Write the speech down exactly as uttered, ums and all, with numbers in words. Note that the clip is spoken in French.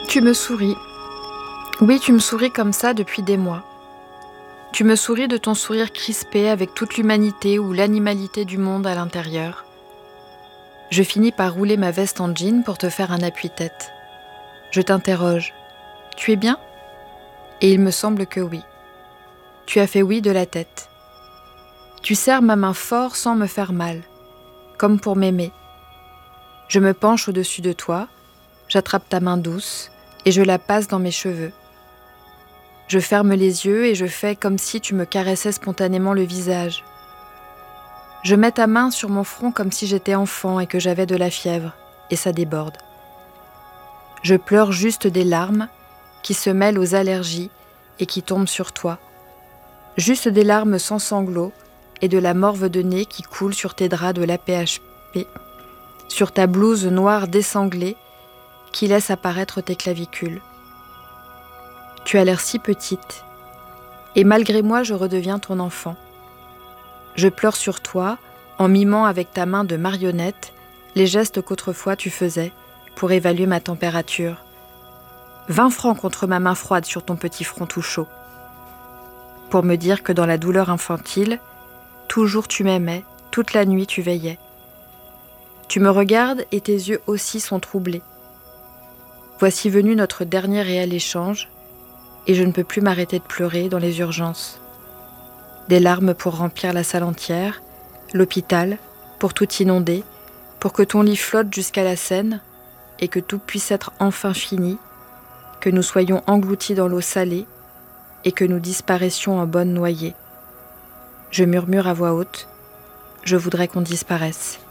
Tu me souris. Oui, tu me souris comme ça depuis des mois. Tu me souris de ton sourire crispé avec toute l'humanité ou l'animalité du monde à l'intérieur. Je finis par rouler ma veste en jean pour te faire un appui-tête. Je t'interroge. Tu es bien ? Et il me semble que oui. Tu as fait oui de la tête. Tu serres ma main fort sans me faire mal, comme pour m'aimer. Je me penche au-dessus de toi, j'attrape ta main douce et je la passe dans mes cheveux. Je ferme les yeux et je fais comme si tu me caressais spontanément le visage. Je mets ta main sur mon front comme si j'étais enfant et que j'avais de la fièvre, et ça déborde. Je pleure juste des larmes qui se mêlent aux allergies et qui tombent sur toi. Juste des larmes sans sanglots et de la morve de nez qui coule sur tes draps de l'A P H P, sur ta blouse noire désanglée qui laisse apparaître tes clavicules. Tu as l'air si petite, et malgré moi je redeviens ton enfant. Je pleure sur toi en mimant avec ta main de marionnette les gestes qu'autrefois tu faisais pour évaluer ma température. Vingt francs contre ma main froide sur ton petit front tout chaud. Pour me dire que dans la douleur infantile, toujours tu m'aimais, toute la nuit tu veillais. Tu me regardes et tes yeux aussi sont troublés. Voici venu notre dernier réel échange, et je ne peux plus m'arrêter de pleurer dans les urgences. Des larmes pour remplir la salle entière, l'hôpital, pour tout inonder, pour que ton lit flotte jusqu'à la Seine, et que tout puisse être enfin fini, que nous soyons engloutis dans l'eau salée, et que nous disparaissions en bonne noyée. Je murmure à voix haute, je voudrais qu'on disparaisse.